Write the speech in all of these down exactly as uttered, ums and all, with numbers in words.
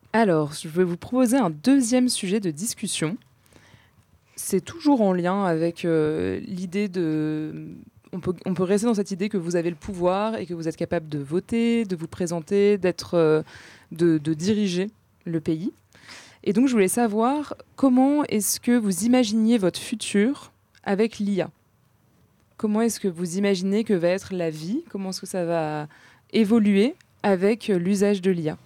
Alors, je vais vous proposer un deuxième sujet de discussion. C'est toujours en lien avec euh, l'idée de... On peut, on peut rester dans cette idée que vous avez le pouvoir et que vous êtes capable de voter, de vous présenter, d'être, euh, de, de diriger le pays. Et donc, je voulais savoir comment est-ce que vous imaginiez votre futur avec l'I A? Comment est-ce que vous imaginez que va être la vie? Comment est-ce que ça va évoluer avec l'usage de l'I A?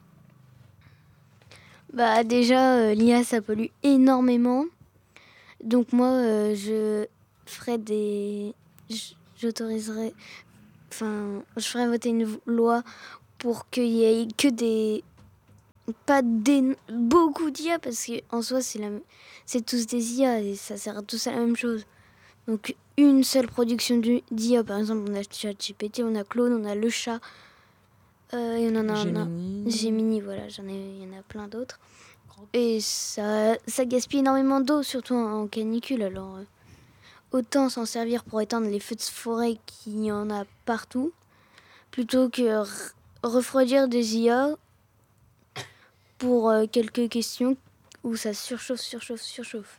Bah déjà, euh, l'I A, ça pollue énormément. Donc moi, euh, je ferais des... j- J'autoriserais... Enfin, je ferais voter une v- loi pour qu'il y ait que des... Pas des... beaucoup d'I A, parce qu'en soi, c'est la... c'est tous des I A et ça sert tous à la même chose. Donc une seule production du- d'I A, par exemple, on a ChatGPT, on a Claude, on a le chat, euh, et on en a un... un- Gemini. Gemini, voilà, j'en ai... il y en a plein d'autres. Et ça, ça gaspille énormément d'eau, surtout en, en canicule. Alors, euh, autant s'en servir pour éteindre les feux de forêt qu'il y en a partout, plutôt que r- refroidir des I A pour euh, quelques questions où ça surchauffe, surchauffe, surchauffe.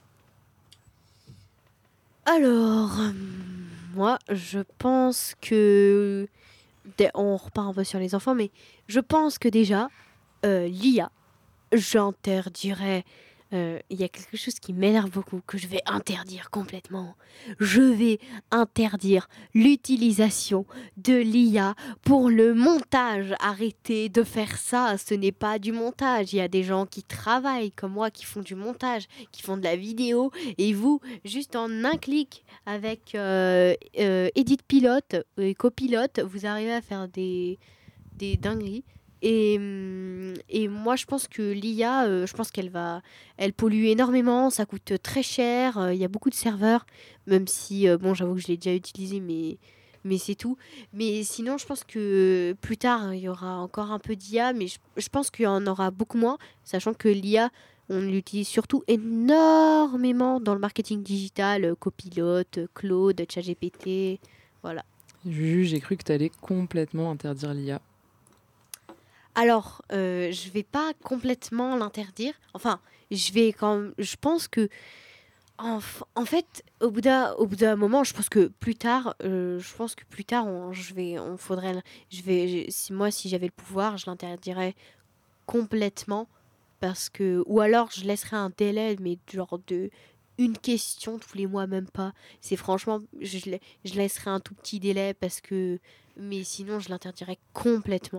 Alors, euh, moi, je pense que... dé- On repart un peu sur les enfants, mais je pense que déjà, euh, l'I A, j'interdirais... euh, Il y a quelque chose qui m'énerve beaucoup, que je vais interdire complètement. Je vais interdire l'utilisation de l'I A pour le montage. Arrêtez de faire ça, ce n'est pas du montage. Il y a des gens qui travaillent comme moi, qui font du montage, qui font de la vidéo. Et vous, juste en un clic avec euh, euh, Edit Pilote et Copilote, vous arrivez à faire des, des dingueries. Et, hum, et moi, je pense que l'I A, euh, je pense qu'elle va, elle pollue énormément, ça coûte très cher, euh, il y a beaucoup de serveurs, même si, euh, bon, j'avoue que je l'ai déjà utilisé, mais, mais c'est tout. Mais sinon, je pense que plus tard, il y aura encore un peu d'I A, mais je, je pense qu'il y en aura beaucoup moins, sachant que l'I A, on l'utilise surtout énormément dans le marketing digital, euh, Copilote, Claude, ChatGPT, voilà. Juju, j'ai cru que tu allais complètement interdire l'I A. Alors, euh, je vais pas complètement l'interdire. Enfin, je vais quand même- je pense que, en, f- en fait, au bout d'un, au bout d'un moment, je pense que plus tard, euh, je pense que plus tard, on, je vais, on faudrait, l- je vais, je- si moi, si j'avais le pouvoir, je l'interdirais complètement parce que, ou alors, je laisserais un délai, mais genre de une question tous les mois, même pas. C'est franchement, je, je la- je laisserais un tout petit délai parce que, mais sinon, je l'interdirais complètement.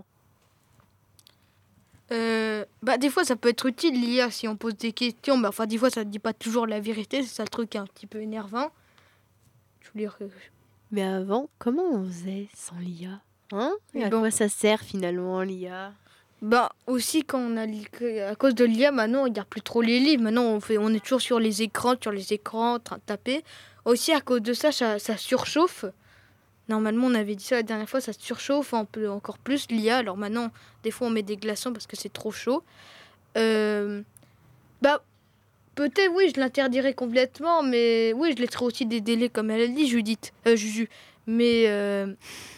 Euh, bah, des fois, ça peut être utile, l'I A, si on pose des questions. Bah, enfin, des fois, ça ne dit pas toujours la vérité. C'est ça le truc qui est un petit peu énervant. Je veux dire, euh, Mais avant, comment on faisait sans l'I A? Hein? Et mais à bon. quoi ça sert finalement l'I A? Bah, aussi, quand on a, li- que- à cause de l'I A, maintenant, on regarde plus trop les livres. Maintenant, on, fait, on est toujours sur les écrans, sur les écrans, en train de taper. Aussi, à cause de ça, ça, ça surchauffe. Normalement, on avait dit ça la dernière fois, ça surchauffe un peu encore plus l'I A. Alors maintenant, des fois, on met des glaçons parce que c'est trop chaud. Euh, bah, peut-être, oui, je l'interdirais complètement, mais oui, je laisserai aussi des délais, comme elle a dit, Judith, euh, Juju. Mais, euh,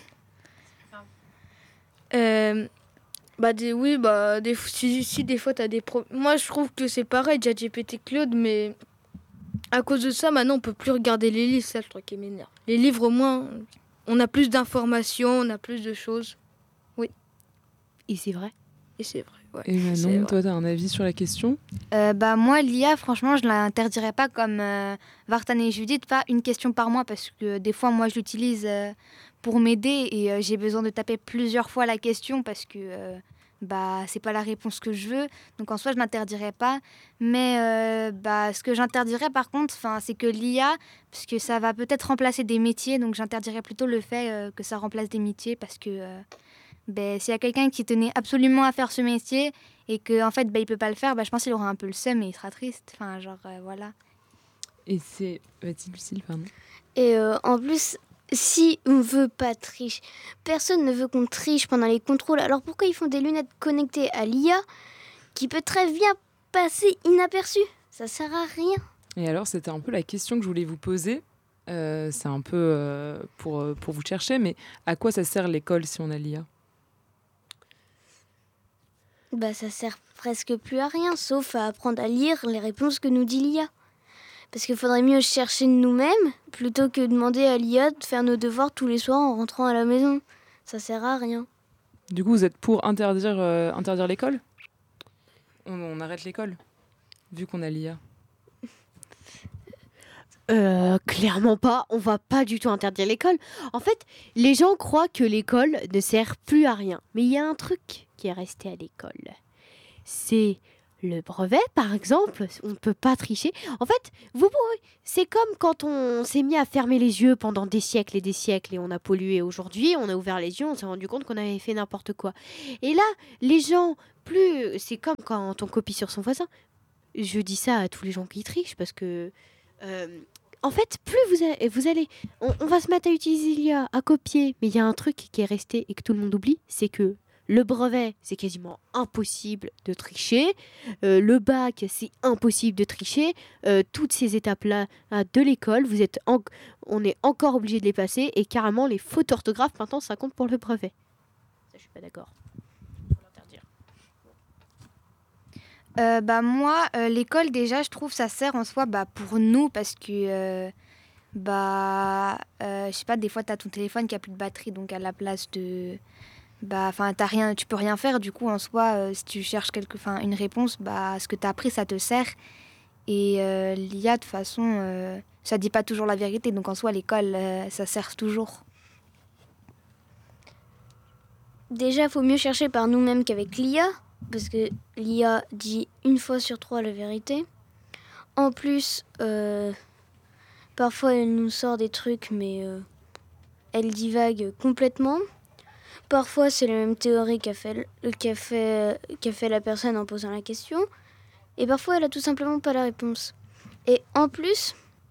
euh, bah, des, oui, bah, des, si, si des fois, t'as des problèmes. Moi, je trouve que c'est pareil, ChatGPT Claude, mais à cause de ça, maintenant, on peut plus regarder les livres, c'est ça le truc qui m'énerve. Les livres, au moins, on a plus d'informations, on a plus de choses. Et c'est vrai. Et c'est vrai, ouais. Et c'est Manon, vrai. toi, tu as un avis sur la question? Euh, bah, moi, l'I A, franchement, je l'interdirais pas comme euh, Vartan et Judith, pas une question par mois, parce que des fois, moi, je l'utilise euh, pour m'aider et euh, j'ai besoin de taper plusieurs fois la question parce que euh, bah, c'est pas la réponse que je veux. Donc, en soi, je n'interdirais pas. Mais euh, bah, ce que j'interdirais, par contre, c'est que l'I A, parce que ça va peut-être remplacer des métiers, donc j'interdirais plutôt le fait euh, que ça remplace des métiers parce que. Euh, ben, s'il y a quelqu'un qui tenait absolument à faire ce métier et qu'en en fait, ben, il peut pas le faire, ben, je pense qu'il aura un peu le seum et il sera triste. Enfin, genre, euh, voilà. Et c'est... Vas-y, Lucille, pardon. Et euh, en plus, si on veut pas tricher, personne ne veut qu'on triche pendant les contrôles. Alors pourquoi ils font des lunettes connectées à l'I A qui peut très bien passer inaperçue? Ça sert à rien. Et alors, c'était un peu la question que je voulais vous poser. Euh, c'est un peu euh, pour, euh, pour vous chercher, mais à quoi ça sert l'école si on a l'I A? Bah, ça sert presque plus à rien, sauf à apprendre à lire les réponses que nous dit l'I A. Parce qu'il faudrait mieux chercher de nous-mêmes plutôt que demander à l'I A de faire nos devoirs tous les soirs en rentrant à la maison. Ça sert à rien. Du coup, vous êtes pour interdire, euh, interdire l'école ? on, on arrête l'école, vu qu'on a l'I A. Euh, clairement pas, on va pas du tout interdire l'école. En fait, les gens croient que l'école ne sert plus à rien. Mais il y a un truc qui est resté à l'école. C'est le brevet, par exemple. On ne peut pas tricher. En fait, vous pourrez... c'est comme quand on s'est mis à fermer les yeux pendant des siècles et des siècles et on a pollué. Aujourd'hui, on a ouvert les yeux, on s'est rendu compte qu'on avait fait n'importe quoi. Et là, les gens, plus... c'est comme quand on copie sur son voisin. Je dis ça à tous les gens qui trichent parce que... Euh, en fait, plus vous, a, vous allez... On, on va se mettre à utiliser l'I A, à copier. Mais il y a un truc qui est resté et que tout le monde oublie, c'est que le brevet, c'est quasiment impossible de tricher. Euh, le bac, c'est impossible de tricher. Euh, toutes ces étapes-là là, de l'école, vous êtes en, on est encore obligé de les passer. Et carrément, les fautes d'orthographe, maintenant, ça compte pour le brevet. Ça, je suis pas d'accord. Euh, bah moi, euh, l'école déjà, je trouve ça sert en soi bah, pour nous parce que euh, bah euh, je sais pas, des fois t'as ton téléphone qui a plus de batterie, donc à la place de bah enfin t'as rien, tu peux rien faire. Du coup en soi, euh, si tu cherches quelque, enfin une réponse, bah ce que t'as appris ça te sert. Et euh, l'I A de toute façon, euh, ça dit pas toujours la vérité, donc en soi l'école euh, ça sert toujours. Déjà, il faut mieux chercher par nous-mêmes qu'avec l'I A. Parce que l'I A dit une fois sur trois la vérité. En plus, euh, parfois elle nous sort des trucs, mais euh, elle divague complètement. Parfois, c'est la même théorie qu'a fait, qu'a fait, qu'a fait la personne en posant la question. Et parfois, elle a tout simplement pas la réponse. Et en plus,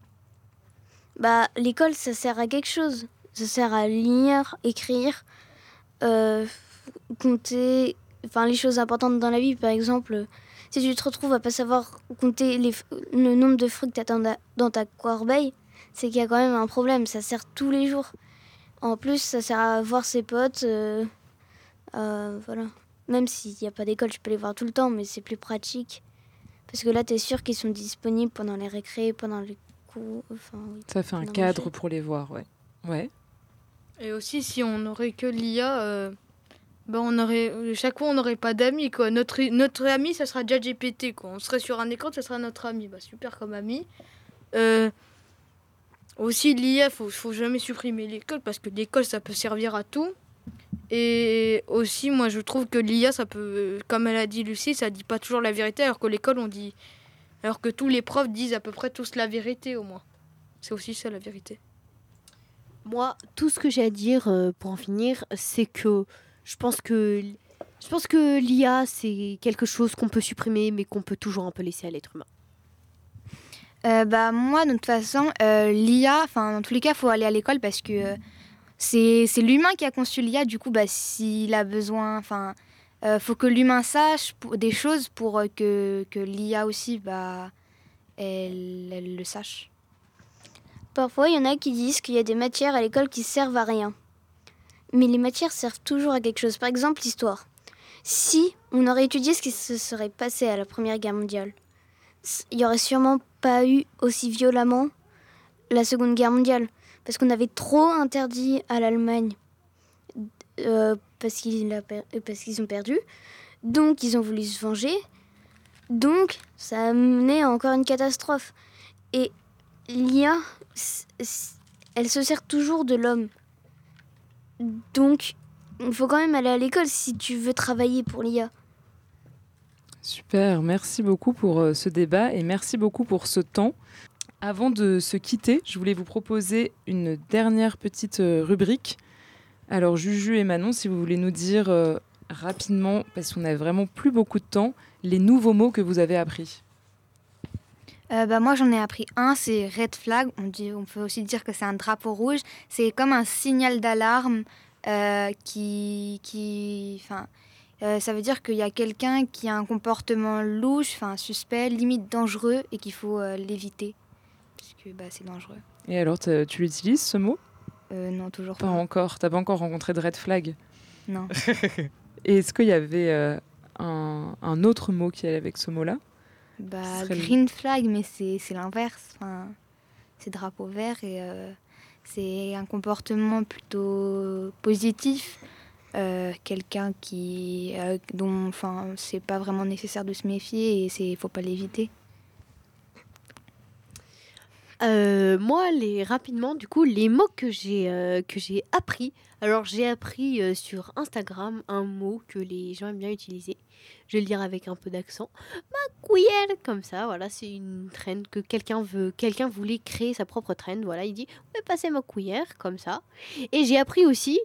bah, l'école, ça sert à quelque chose. Ça sert à lire, écrire, euh, compter... Enfin, les choses importantes dans la vie, par exemple, si tu te retrouves à pas savoir compter les, le nombre de fruits que tu as dans ta corbeille, c'est qu'il y a quand même un problème. Ça sert tous les jours. En plus, ça sert à voir ses potes. Euh, euh, voilà. Même s'il n'y a pas d'école, tu peux les voir tout le temps, mais c'est plus pratique. Parce que là, tu es sûr qu'ils sont disponibles pendant les récrés, pendant les cours. Enfin, oui, ça fait un cadre pour les voir, ouais. ouais. Et aussi, si on n'aurait que l'I A... Euh... Ben on aurait, chaque fois, on n'aurait pas d'amis, quoi. Notre, notre ami, ça sera ChatGPT, quoi. On serait sur un écran, ça sera notre ami. Bah, super comme ami. Euh, aussi, l'I A, il faut, faut jamais supprimer l'école, parce que l'école, ça peut servir à tout. Et aussi, moi, je trouve que l'I A, ça peut, comme elle a dit Lucie, ça dit pas toujours la vérité, alors que l'école, on dit... Alors que tous les profs disent à peu près tous la vérité, au moins. C'est aussi ça, la vérité. Moi, tout ce que j'ai à dire, euh, pour en finir, c'est que... Je pense que, je pense que l'I A, c'est quelque chose qu'on peut supprimer, mais qu'on peut toujours un peu laisser à l'être humain. Euh, bah, moi, de toute façon, euh, l'I A, dans tous les cas, il faut aller à l'école parce que euh, c'est, c'est l'humain qui a conçu l'I A. Du coup, bah, s'il a besoin... Enfin, euh, faut que l'humain sache pour, des choses pour euh, que, que l'I A aussi, bah, elle, elle le sache. Parfois, il y en a qui disent qu'il y a des matières à l'école qui servent à rien. Mais les matières servent toujours à quelque chose. Par exemple, l'histoire. Si on aurait étudié ce qui se serait passé à la Première Guerre mondiale, il n'y aurait sûrement pas eu aussi violemment la Seconde Guerre mondiale. Parce qu'on avait trop interdit à l'Allemagne euh, parce, qu'ils a per- parce qu'ils ont perdu. Donc, ils ont voulu se venger. Donc, ça a mené à encore une catastrophe. Et l'I A, elle se sert toujours de l'homme. Donc, il faut quand même aller à l'école si tu veux travailler pour l'I A. Super, merci beaucoup pour euh, ce débat et merci beaucoup pour ce temps. Avant de se quitter, je voulais vous proposer une dernière petite euh, rubrique. Alors Juju et Manon, si vous voulez nous dire euh, rapidement, parce qu'on n'a vraiment plus beaucoup de temps, les nouveaux mots que vous avez appris. Euh, bah, moi, j'en ai appris un, c'est red flag. On, dit, on peut aussi dire que c'est un drapeau rouge. C'est comme un signal d'alarme euh, qui... qui euh, ça veut dire qu'il y a quelqu'un qui a un comportement louche, suspect, limite dangereux, et qu'il faut euh, l'éviter, puisque bah, c'est dangereux. Et alors, tu l'utilises, ce mot ? euh, Non, toujours pas. Pas encore. T'as pas encore rencontré de red flag ? Non. Et est-ce qu'il y avait euh, un, un autre mot qui est avec ce mot-là. Bah, Ce serait le- green flag, mais c'est c'est l'inverse. Enfin, c'est drapeau vert et euh, c'est un comportement plutôt positif. Euh, quelqu'un qui, euh, dont, enfin, c'est pas vraiment nécessaire de se méfier et c'est, faut pas l'éviter. Euh, moi, les, rapidement, du coup, les mots que j'ai euh, que j'ai appris. Alors, j'ai appris euh, sur Instagram un mot que les gens aiment bien utiliser. Je vais le dire avec un peu d'accent. Ma cuillère, comme ça, voilà, c'est une trend que quelqu'un veut. Quelqu'un voulait créer sa propre trend. Voilà, il dit, ouais, passer ma cuillère, comme ça. Et j'ai appris aussi.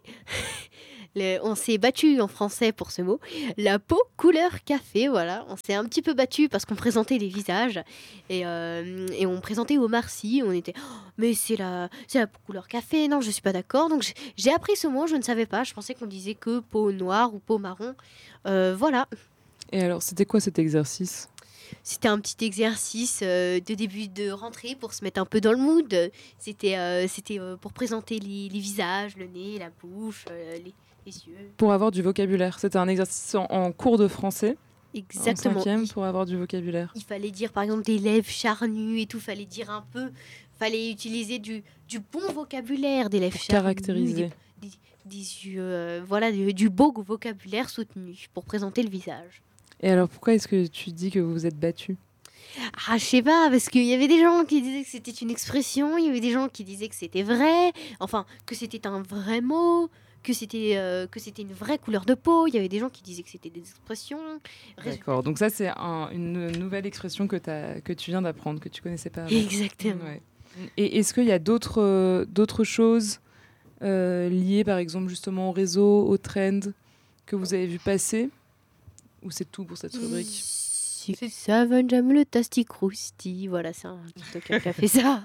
Le- on s'est battu en français pour ce mot. La peau couleur café, voilà. On s'est un petit peu battu parce qu'on présentait les visages et, euh, et on présentait Omar Sy. On était, oh, mais c'est la, c'est la peau couleur café. Non, je suis pas d'accord. Donc j'ai- j'ai appris ce mot. Je ne savais pas. Je pensais qu'on disait que peau noire ou peau marron. Euh, voilà. Et alors, c'était quoi cet exercice ? C'était un petit exercice euh, de début de rentrée pour se mettre un peu dans le mood. C'était, euh, c'était euh, pour présenter les, les visages, le nez, la bouche, euh, les, les yeux. Pour avoir du vocabulaire. C'était un exercice en, en cours de français, en Exactement. cinquième, Il, pour avoir du vocabulaire. il fallait dire par exemple des lèvres charnues et tout. Fallait dire un peu. Fallait utiliser du, du bon vocabulaire, des lèvres Pour charnues, caractériser. des, des, des yeux, euh, voilà, du, du beau vocabulaire soutenu pour présenter le visage. Et alors, pourquoi est-ce que tu dis que vous vous êtes battus ? Ah, je sais pas, parce qu'il y avait des gens qui disaient que c'était une expression, il y avait des gens qui disaient que c'était vrai, enfin, que c'était un vrai mot, que c'était euh, que c'était une vraie couleur de peau, il y avait des gens qui disaient que c'était des expressions. Résultat- D'accord, donc ça, c'est un- une nouvelle expression que, t'as- que tu viens d'apprendre, que tu connaissais pas avant. Exactement. Ouais. Et est-ce qu'il y a d'autres, euh, d'autres choses euh, liées, par exemple, justement au réseau, au trend, que vous avez vu passer ? Ou c'est tout pour cette rubrique ? Si ça va, j'aime le tasti crousti, voilà, c'est un TikTok qui a fait ça.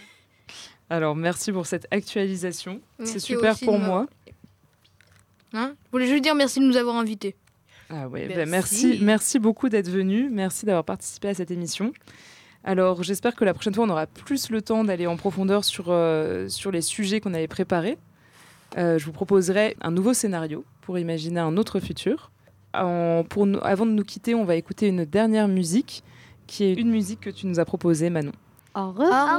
Alors, merci pour cette actualisation. Merci C'est super aussi pour de moi. Hein, je voulais juste dire merci de nous avoir invités. Ah ouais, Merci. bah merci, merci beaucoup d'être venu. Merci d'avoir participé à cette émission. Alors, j'espère que la prochaine fois, on aura plus le temps d'aller en profondeur sur, euh, sur les sujets qu'on avait préparés. Euh, je vous proposerai un nouveau scénario pour imaginer un autre futur. En- pour nous- avant de nous quitter, on va écouter une dernière musique, qui est une musique que tu nous as proposée, Manon. Au revoir.